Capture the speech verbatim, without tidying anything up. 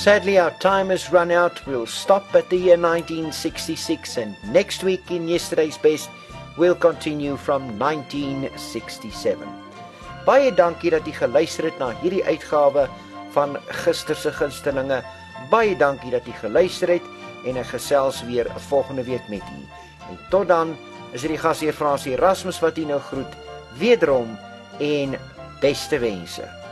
sadly our time has run out. We'll stop at the year nineteen sixty-six and next week in Yesterday's Best we'll continue from nineteen sixty-seven. Baie dankie dat jy geluister het na hierdie uitgawe van Gister se Gunstelinge. Baie dankie dat jy geluister het en ek gesels weer volgende week met u. En tot dan is dit die gasheer Frans Erasmus wat u nou groet, wederom en beste wense.